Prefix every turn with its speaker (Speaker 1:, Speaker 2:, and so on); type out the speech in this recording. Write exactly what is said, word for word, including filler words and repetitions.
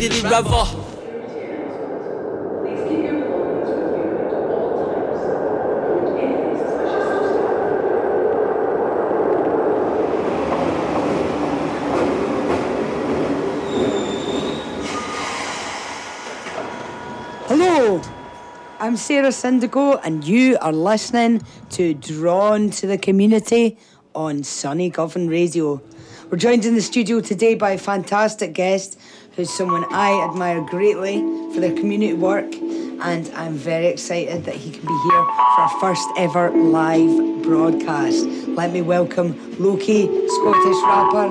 Speaker 1: needed it rather.
Speaker 2: Hello, I'm Sarah Syndico and you are listening to Drawn to the Community on Sunny Govan Radio. We're joined in the studio today by a fantastic guest who's someone I admire greatly for their community work, and I'm very excited that he can be here for our first ever live broadcast. Let me welcome Loki, Scottish rapper,